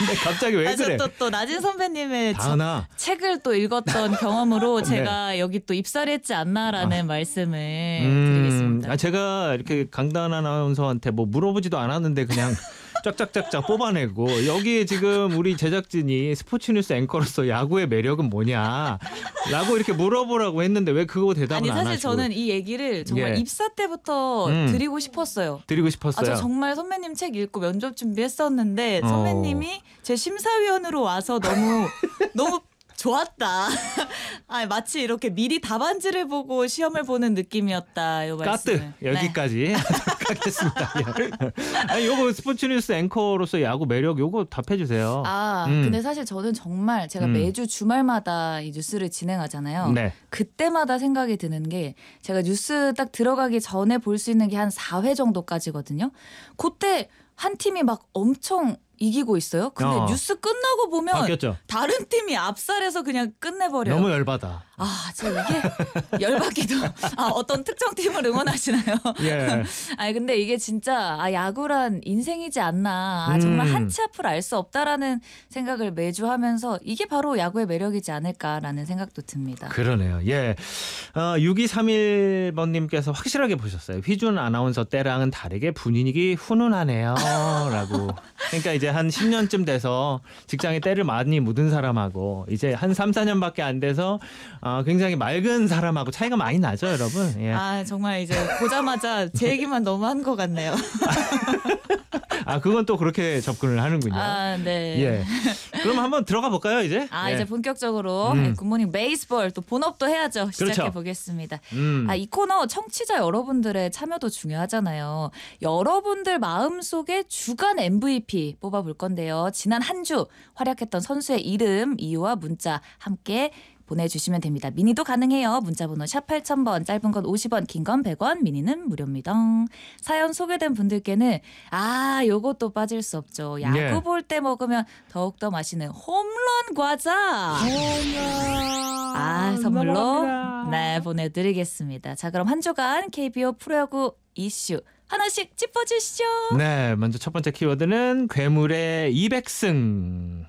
근데 갑자기 왜 그래? 또 나진 선배님의 다은아. 책을 또 읽었던 경험으로 제가 여기 또 입사를 했지 않나라는 말씀을 드리겠습니다. 제가 이렇게 강다은 아나운서한테 뭐 물어보지도 않았는데 그냥 쫙쫙쫙쫙 뽑아내고 여기에 지금 우리 제작진이 스포츠뉴스 앵커로서 야구의 매력은 뭐냐라고 이렇게 물어보라고 했는데 왜 그거 대답을 안 하시고. 사실 저는 이 얘기를 정말 입사 때부터 드리고 싶었어요. 드리고 싶었어요. 저 정말 선배님 책 읽고 면접 준비했었는데 선배님이 제 심사위원으로 와서 너무 좋았다. 마치 이렇게 미리 답안지를 보고 시험을 보는 느낌이었다. 요 말씀. 까뜨 여기까지 하겠습니다. 아니 요거 스포츠뉴스 앵커로서 야구 매력 요거 답해주세요. 근데 사실 저는 정말 제가 매주 주말마다 이 뉴스를 진행하잖아요. 네. 그때마다 생각이 드는 게 제가 뉴스 딱 들어가기 전에 볼 수 있는 게 한 4회 정도까지거든요. 그때 한 팀이 막 엄청 이기고 있어요. 근데 뉴스 끝나고 보면 바뀌었죠. 다른 팀이 압살해서 그냥 끝내버려요. 너무 열받아. 제가 이게 열받기도. 어떤 특정 팀을 응원하시나요? 예. 근데 이게 진짜 야구란 인생이지 않나. 정말 한치 앞을 알 수 없다라는 생각을 매주 하면서 이게 바로 야구의 매력이지 않을까라는 생각도 듭니다. 그러네요. 예. 6231번님께서 확실하게 보셨어요. 휘준 아나운서 때랑은 다르게 분위기 훈훈하네요. 라고. 그러니까 이제 한 10년쯤 돼서 직장에 때를 많이 묻은 사람하고 이제 한 3, 4년밖에 안 돼서 굉장히 맑은 사람하고 차이가 많이 나죠, 여러분. 예. 정말 이제 보자마자 제 얘기만 너무 한 것 같네요. 그건 또 그렇게 접근을 하는군요. 네. 예. 그럼 한번 들어가 볼까요, 이제? 이제 본격적으로 굿모닝 베이스볼 또 본업도 해야죠. 시작해 그렇죠. 보겠습니다. 이 코너 청취자 여러분들의 참여도 중요하잖아요. 여러분들 마음속에 주간 MVP 뽑아볼 건데요. 지난 한 주 활약했던 선수의 이름, 이유와 문자 함께 보내주시면 됩니다. 미니도 가능해요. 문자번호 샵 8000번, 짧은 건 50원, 긴 건 100원, 미니는 무료입니다. 사연 소개된 분들께는 요것도 빠질 수 없죠. 야구 볼 때 먹으면 더욱더 맛있는 홈런 과자. 선물로 넘어갑니다. 보내드리겠습니다. 자, 그럼 한 주간 KBO 프로야구 이슈 하나씩 짚어주시죠. 네, 먼저 첫 번째 키워드는 괴물의 200승.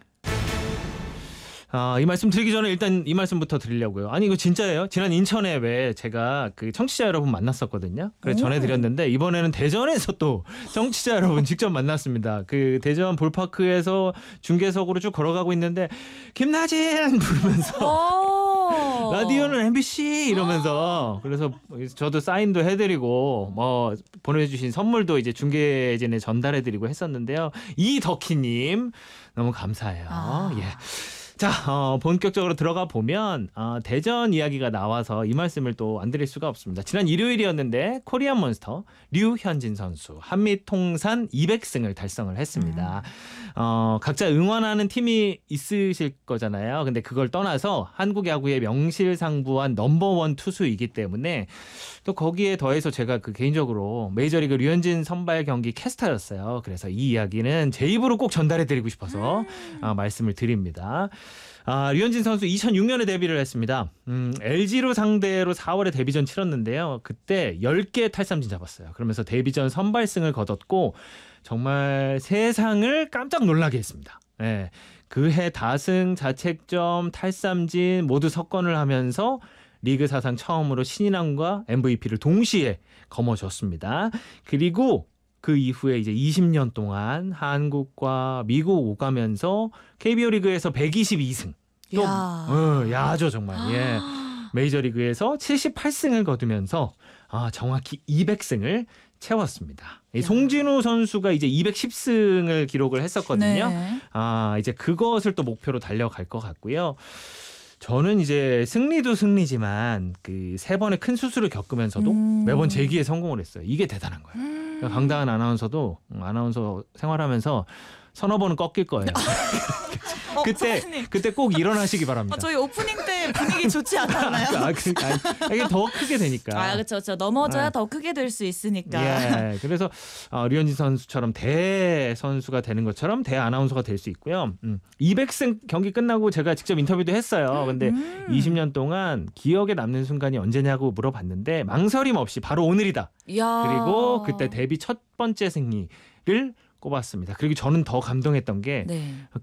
이 말씀 드리기 전에 일단 이 말씀부터 드리려고요. 아니 이거 진짜예요. 지난 인천에 왜 제가 그 청취자 여러분 만났었거든요. 그래서 전해드렸는데 이번에는 대전에서 또 청취자 여러분 직접 만났습니다. 그 대전 볼파크에서 중계석으로 쭉 걸어가고 있는데 김나진 부르면서 라디오는 MBC 이러면서 그래서 저도 사인도 해드리고 뭐 보내주신 선물도 이제 중계진에 전달해드리고 했었는데요. 이덕희님 너무 감사해요. 예. 자, 본격적으로 들어가 보면 대전 이야기가 나와서 이 말씀을 또 안 드릴 수가 없습니다. 지난 일요일이었는데 코리안 몬스터 류현진 선수 한미 통산 200승을 달성을 했습니다. 각자 응원하는 팀이 있으실 거잖아요. 근데 그걸 떠나서 한국 야구의 명실상부한 넘버원 투수이기 때문에 또 거기에 더해서 제가 그 개인적으로 메이저리그 류현진 선발 경기 캐스터였어요. 그래서 이 이야기는 제 입으로 꼭 전달해드리고 싶어서 말씀을 드립니다. 류현진 선수 2006년에 데뷔를 했습니다. LG로 상대로 4월에 데뷔전 치렀는데요. 그때 10개 탈삼진 잡았어요. 그러면서 데뷔전 선발승을 거뒀고 정말 세상을 깜짝 놀라게 했습니다. 네. 그해 다승, 자책점, 탈삼진 모두 석권을 하면서 리그 사상 처음으로 신인왕과 MVP를 동시에 거머쥐었습니다. 그리고 그 이후에 이제 20년 동안 한국과 미국 오가면서 KBO 리그에서 122승. 또 야죠 정말. 예. 메이저리그에서 78승을 거두면서 정확히 200승을 채웠습니다. 송진우 선수가 이제 210승을 기록을 했었거든요. 네. 이제 그것을 또 목표로 달려갈 것 같고요. 저는 이제 승리도 승리지만 그 3번의 큰 수술을 겪으면서도 매번 재기에 성공을 했어요. 이게 대단한 거예요. 강다은 아나운서도 아나운서 생활하면서 서너 번은 꺾일 거예요. 그때 꼭 일어나시기 바랍니다. 저희 오프닝 때 분위기 좋지 않았나요? 이게 더 크게 되니까. 그렇죠. 넘어져야 더 크게 될 수 있으니까. 예. 그래서 류현진 선수처럼 대 선수가 되는 것처럼 대 아나운서가 될 수 있고요. 200승 경기 끝나고 제가 직접 인터뷰도 했어요. 근데 20년 동안 기억에 남는 순간이 언제냐고 물어봤는데 망설임 없이 바로 오늘이다. 그리고 그때 데뷔 첫 번째 승리를 꼽았습니다. 그리고 저는 더 감동했던 게